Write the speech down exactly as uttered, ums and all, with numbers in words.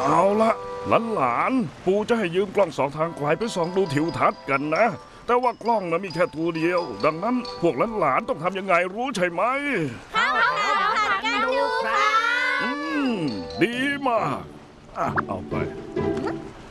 เอาละหลานๆปู่จะให้ยืมกล้องสองทางไกลไปส่องดูทิวทัศน์กันนะแต่ว่ากล้องนะมีแค่ตัวเดียวดังนั้นพวกหลานๆต้องทำยังไงรู้ใช่ไหมเขาเขาผัดกันดูครับอืมดีมากอ่ะเอาไป